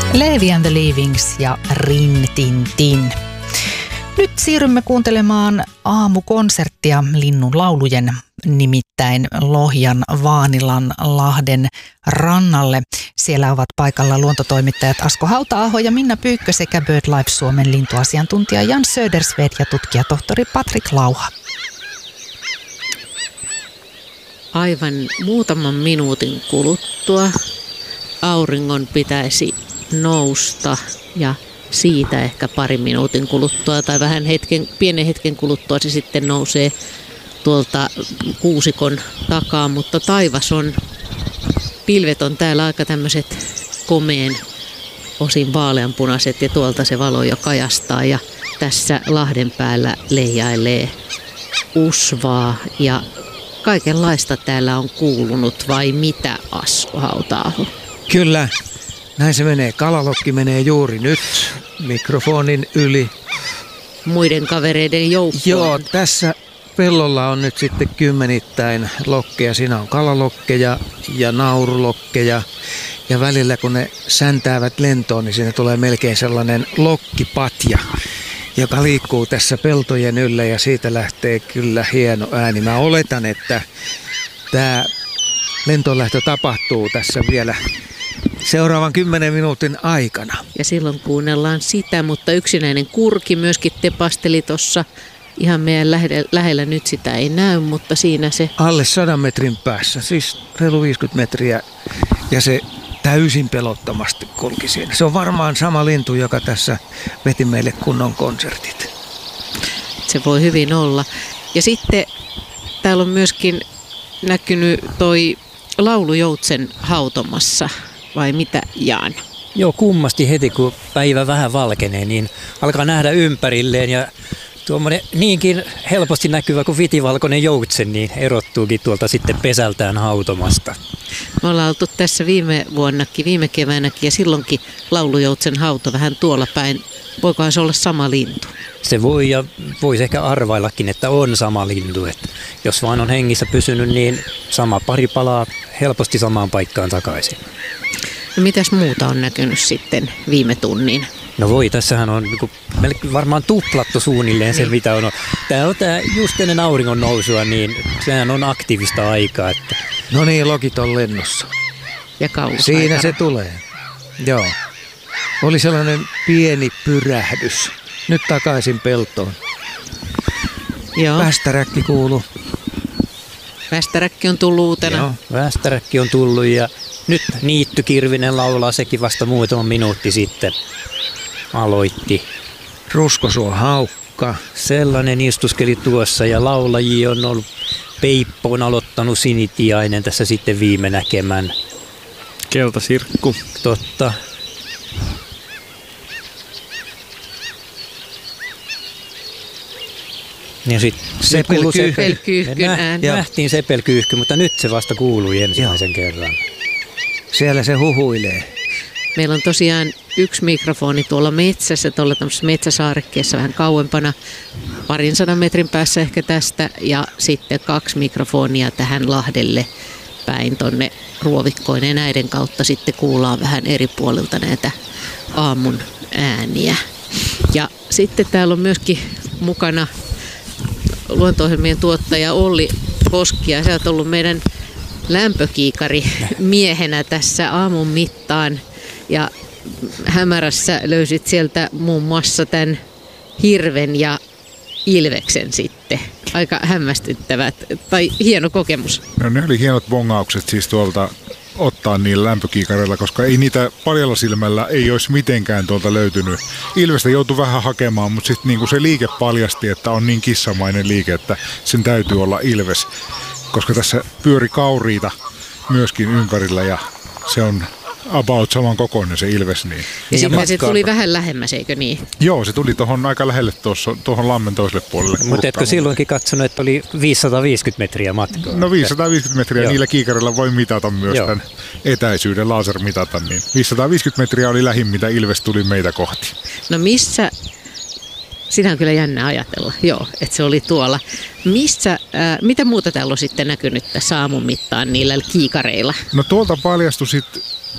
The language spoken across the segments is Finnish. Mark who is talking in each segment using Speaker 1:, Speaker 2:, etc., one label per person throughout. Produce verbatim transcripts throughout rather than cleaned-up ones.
Speaker 1: Levi and the Leavings ja Rin Tin Tin. Nyt siirrymme kuuntelemaan aamukonserttia linnun laulujen, nimittäin Lohjan Vaanilan lahden rannalle. Siellä ovat paikalla luontotoimittajat Asko Hauta-aho ja Minna Pyykkö sekä BirdLife Suomen lintuasiantuntija Jan Södersved ja tutkijatohtori Patrik Lauha.
Speaker 2: Aivan muutaman minuutin kuluttua auringon pitäisi nousta ja siitä ehkä pari minuutin kuluttua tai vähän hetken, pienen hetken kuluttua se sitten nousee tuolta kuusikon takaa, mutta taivas on, pilvet on täällä aika tämmöiset komeen osin vaaleanpunaiset ja tuolta se valo jo kajastaa ja tässä lahden päällä leijailee usvaa ja kaikenlaista täällä on kuulunut, vai mitä, Asko Hauta-aho?
Speaker 3: Kyllä, näin se menee. Kalalokki menee juuri nyt mikrofonin yli.
Speaker 2: Muiden kavereiden joukkoon.
Speaker 3: Joo, tässä pellolla on nyt sitten kymmenittäin lokkeja. Siinä on kalalokkeja ja naurulokkeja. Ja välillä kun ne säntäävät lentoon, niin siinä tulee melkein sellainen lokkipatja, joka liikkuu tässä peltojen yllä ja siitä lähtee kyllä hieno ääni. Mä oletan, että tämä lentolähtö tapahtuu tässä vielä seuraavan kymmenen minuutin aikana.
Speaker 2: Ja silloin kuunnellaan sitä, mutta yksinäinen kurki myöskin tepasteli tuossa ihan meidän lähellä, lähellä. Nyt sitä ei näy, mutta siinä se...
Speaker 3: Alle sadan metrin päässä, siis reilu viisikymmentä metriä ja se täysin pelottomasti kulki siinä. Se on varmaan sama lintu, joka tässä veti meille kunnon konsertit.
Speaker 2: Se voi hyvin olla. Ja sitten täällä on myöskin näkynyt toi laulujoutsen hautomassa, vai mitä, Jaan?
Speaker 4: Joo, kummasti heti kun päivä vähän valkenee, niin alkaa nähdä ympärilleen ja tuommoinen niinkin helposti näkyvä kuin vitivalkoinen joutsen, niin erottuukin tuolta sitten pesältään hautomasta.
Speaker 2: Me ollaan oltu tässä viime vuonnakin, viime keväänäkin ja silloinkin laulujoutsen hauto vähän tuolla päin. Voikohan se olla sama lintu?
Speaker 4: Se voi ja voisi ehkä arvaillakin, että on sama lintu. Että jos vaan on hengissä pysynyt, niin sama pari palaa helposti samaan paikkaan takaisin.
Speaker 2: No mitäs muuta on näkynyt sitten viime tunnin?
Speaker 4: No voi, tässähän on varmaan tuplattu suunnilleen se, mitä on. Tämä on tämä just ennen auringon nousua, niin sehän on aktiivista aikaa. Että...
Speaker 3: No niin, lokit on lennossa.
Speaker 2: Ja kauas
Speaker 3: Siinä
Speaker 2: aikana.
Speaker 3: se tulee. Joo. Oli sellainen pieni pyrähdys. Nyt takaisin peltoon.
Speaker 2: Joo.
Speaker 3: Västäräkki kuuluu.
Speaker 2: Västäräkki on tullut uutena.
Speaker 4: Joo, västäräkki on tullut ja nyt niittykirvinen laulaa, sekin vasta muutama minuutti sitten aloitti.
Speaker 3: Ruskosuo haukka.
Speaker 4: Sellainen istuskeli tuossa ja laulajia on ollut, Peippo on aloittanut Sinitiainen tässä sitten viime näkemän.
Speaker 5: Keltasirkku.
Speaker 4: Totta. Ja sitten
Speaker 3: Sepelkyyhky.
Speaker 2: Sepelkyyhkyn ääni.
Speaker 4: Nähtiin sepelkyyhky, mutta nyt se vasta kuului ensimmäisen Joo. kerran.
Speaker 3: Siellä se huhuilee.
Speaker 2: Meillä on tosiaan yksi mikrofoni tuolla metsässä, tuolla tämmöisessä metsäsaarekkeessa vähän kauempana, parin sadan metrin päässä ehkä tästä, ja sitten kaksi mikrofonia tähän lahdelle päin tonne ruovikkoon, ja näiden kautta sitten kuullaan vähän eri puolilta näitä aamun ääniä. Ja sitten täällä on myöskin mukana luonto-ohjelmien tuottaja Olli Koski, ja sä oot ollut meidän lämpökiikari miehenä tässä aamun mittaan. Ja hämärässä löysit sieltä muun muassa tämän hirven ja ilveksen sitten. Aika hämmästyttävät, tai hieno kokemus.
Speaker 6: No, ne oli hienot bongaukset siis tuolta ottaa niillä lämpökiikareilla, koska ei niitä paljalla silmällä ei olisi mitenkään tuolta löytynyt. Ilvestä joutui vähän hakemaan, mutta sitten niinku se liike paljasti, että on niin kissamainen liike, että sen täytyy olla ilves. Koska tässä pyöri kauriita myöskin ympärillä ja se on about saman kokoinen se ilves. Niin.
Speaker 2: Ja sitten se tuli vähän lähemmäs, eikö niin?
Speaker 6: Joo, se tuli tuohon aika lähelle tuohon lammen toiselle puolelle.
Speaker 4: Mutta etkö silloinkin katsonut, että oli viisisataaviisikymmentä metriä matkaa?
Speaker 6: No viisisataaviisikymmentä metriä,
Speaker 4: Joo.
Speaker 6: Niillä kiikarilla voi mitata myös Joo. tämän etäisyyden, laser mitata. Niin viisisataaviisikymmentä metriä oli lähin, mitä ilves tuli meitä kohti.
Speaker 2: No missä, siinä on kyllä jännä ajatella, joo, että se oli tuolla. Missä, äh, mitä muuta täällä on sitten näkynyt tässä aamun mittaan niillä kiikareilla?
Speaker 6: No tuolta paljastui sitten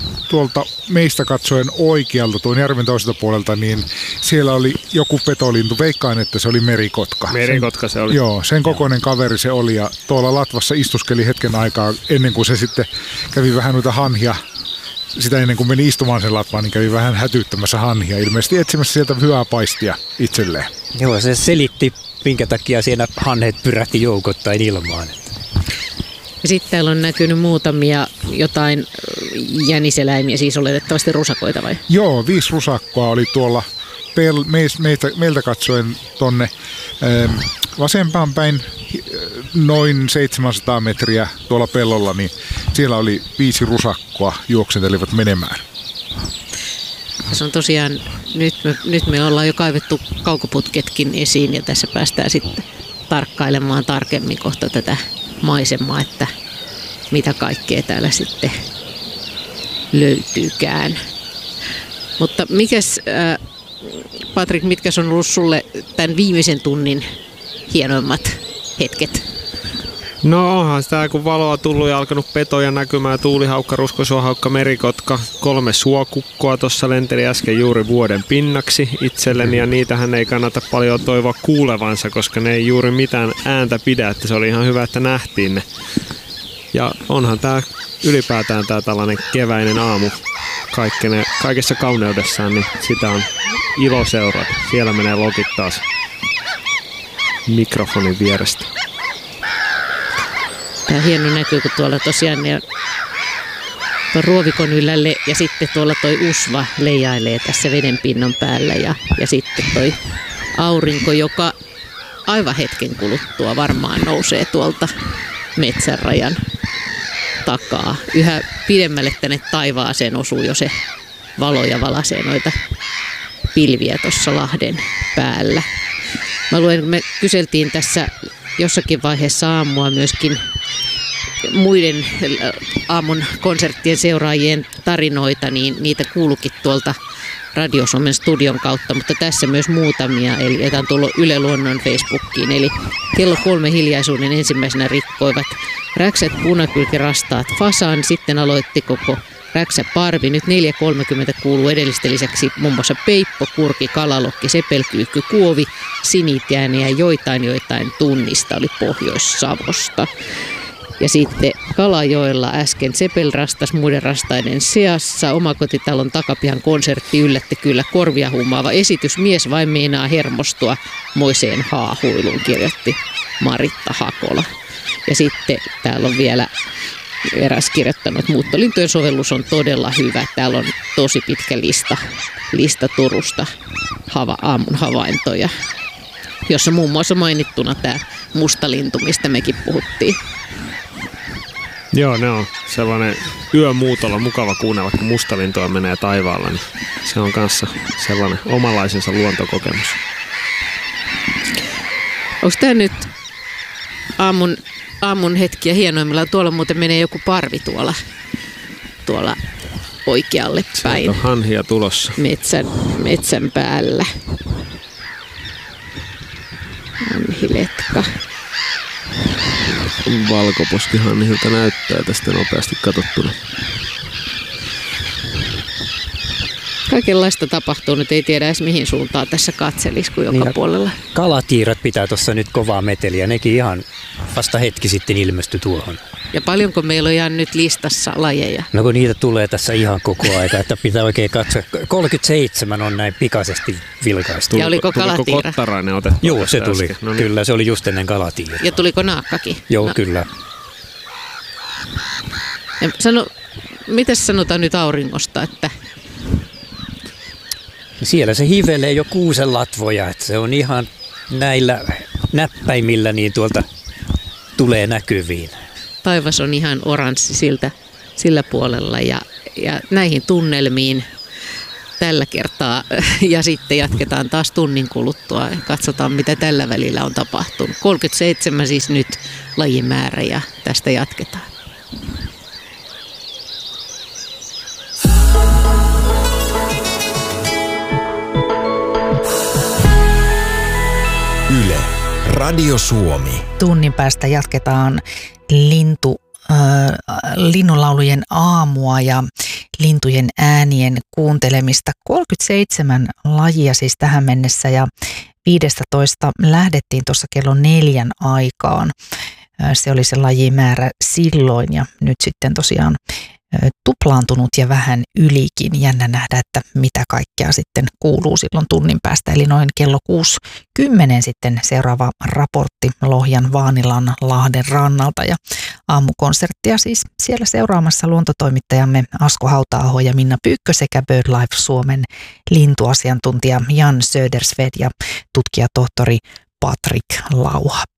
Speaker 6: tuolta meistä katsoen oikealta tuon järven toiselta puolelta, niin siellä oli joku petolintu. Veikkaan, että se oli merikotka.
Speaker 5: Merikotka se oli.
Speaker 6: Joo, sen kokoinen kaveri se oli ja tuolla latvassa istuskeli hetken aikaa ennen kuin se sitten kävi vähän noita hanhia. Sitä ennen kuin meni istumaan sen latvaan, niin kävi vähän hätyyttämässä hanhia. Ilmeisesti etsimässä sieltä hyvää paistia itselleen.
Speaker 4: Joo, se selitti, minkä takia siinä hanhet pyrähti joukottain ilmaan.
Speaker 2: Ja sitten täällä on näkynyt muutamia jotain jäniseläimiä, siis oletettavasti rusakoita vai?
Speaker 6: Joo, viisi rusakkoa oli tuolla pel, meistä, meiltä katsoen tonne ähm, vasempaan päin noin seitsemänsataa metriä tuolla pellolla, niin siellä oli viisi rusakkoa juoksentelivat menemään.
Speaker 2: Tässä on tosiaan, nyt me, nyt me ollaan jo kaivettu kaukoputketkin esiin ja tässä päästään sitten tarkkailemaan tarkemmin kohta tätä maisemaa, että mitä kaikkea täällä sitten löytyykään. Mutta mikäs, äh, Patrik, mitkä on ollut sulle tämän viimeisen tunnin hienoimmat hetket?
Speaker 5: No onhan sitä, kun valoa tullut ja alkanut petoja näkymään, tuulihaukka, ruskosuohaukka, merikotka, kolme suokukkoa tuossa lenteli äsken juuri vuoden pinnaksi itselleni ja niitähän ei kannata paljon toivoa kuulevansa, koska ne ei juuri mitään ääntä pidä, että se oli ihan hyvä, että nähtiin ne. Ja onhan tämä ylipäätään tämä tällainen keväinen aamu kaikkene, kaikessa kauneudessaan, niin sitä on ilo seurata. Siellä menee lokit taas mikrofonin vierestä.
Speaker 2: Tämä hieno näkyy, kun tuolla tosiaan ne tuon ruovikon yllälle ja sitten tuolla toi usva leijailee tässä vedenpinnan päällä ja, ja sitten toi aurinko, joka aivan hetken kuluttua varmaan nousee tuolta metsänrajan takaa. Yhä pidemmälle tänne taivaaseen osuu jo se valo ja valaisee noita pilviä tuossa lahden päällä. Mä luen, me kyseltiin tässä jossakin vaiheessa aamua myöskin muiden aamun konserttien seuraajien tarinoita, niin niitä kuulukin tuolta Radio Suomen studion kautta, mutta tässä myös muutamia, eli että on tullut Yle Luonnon Facebookiin, eli kello kolme hiljaisuuden ensimmäisenä rikkoivat räksät, punakylkirastaat, fasaan, sitten aloitti koko räksäparvi, nyt neljä kolmekymmentä kuuluu edellisten lisäksi muun muassa peippo, kurki, kalalokki, sepelkyykky, kuovi, sinitääni ja joitain joitain tunnista oli Pohjois-Savosta. Ja sitten Kalajoella äsken sepelrastas muiden rastaiden seassa. Omakotitalon takapihan konsertti yllätti kyllä korvia huumaava esitys. Mies vain meinaa hermostua moiseen haahuiluun, kirjoitti Maritta Hakola. Ja sitten täällä on vielä eräs kirjoittanut, että muuttolintujen sovellus on todella hyvä. Täällä on tosi pitkä lista, lista Turusta hava, aamun havaintoja, jossa muun muassa mainittuna tämä mustalintu, mistä mekin puhuttiin.
Speaker 5: Joo, ne on sellainen yömuutolla mukava kuunnella, kun mustalintoa menee taivaalla, niin se on kanssa sellainen omanlaisensa luontokokemus.
Speaker 2: Onko tämä nyt aamun, aamun hetkiä hienoimmillaan? Tuolla muuten menee joku parvi tuolla, tuolla oikealle päin.
Speaker 5: Sieltä on hanhia tulossa.
Speaker 2: Metsän, metsän päällä. Hanhiletka.
Speaker 5: Valkoposkihanhilta näyttää tästä nopeasti katsottuna.
Speaker 2: Kaikenlaista tapahtuu, nyt ei tiedä edes mihin suuntaan tässä katselisi, kun joka niin, puolella.
Speaker 4: Kalatiirat pitää tuossa nyt kovaa meteliä, nekin ihan vasta hetki sitten ilmestyi tuohon.
Speaker 2: Ja paljonko meillä on ihan nyt listassa lajeja?
Speaker 4: No kun niitä tulee tässä ihan koko aika, että pitää oikein katsoa. kolmekymmentäseitsemän on näin pikaisesti vilkaistu.
Speaker 2: Ja oliko kalatiira?
Speaker 5: Tuliko kottarainen otettu?
Speaker 4: Joo, se tuli. No niin. Kyllä, se oli just ennen kalatiiraa.
Speaker 2: Ja tuliko naakkakin?
Speaker 4: Joo,
Speaker 2: no.
Speaker 4: Kyllä.
Speaker 2: Ja sano, mitäs sanotaan nyt auringosta, että...
Speaker 4: Siellä se hivelee jo kuusen latvoja, että se on ihan näillä näppäimillä niin tuolta tulee näkyviin.
Speaker 2: Taivas on ihan oranssi siltä, sillä puolella ja, ja näihin tunnelmiin tällä kertaa ja sitten jatketaan taas tunnin kuluttua ja katsotaan mitä tällä välillä on tapahtunut. kolmekymmentäseitsemän siis nyt lajimäärä ja tästä jatketaan.
Speaker 7: Yle, Radio Suomi.
Speaker 1: Tunnin päästä jatketaan lintu, äh, linnunlaulujen aamua ja lintujen äänien kuuntelemista. kolmekymmentäseitsemän lajia siis tähän mennessä ja viisitoista lähdettiin tuossa kello neljän aikaan. Se oli se lajimäärä silloin ja nyt sitten tosiaan tuplaantunut ja vähän ylikin. Jännä nähdä, että mitä kaikkea sitten kuuluu silloin tunnin päästä. Eli noin kello kuusi kymmenen sitten seuraava raportti Lohjan Vaanilan Lahden rannalta. Ja aamukonserttia siis siellä seuraamassa luontotoimittajamme Asko Hauta-aho ja Minna Pyykkö sekä BirdLife Suomen lintuasiantuntija Jan Södersved ja tutkijatohtori Patrik Lauha.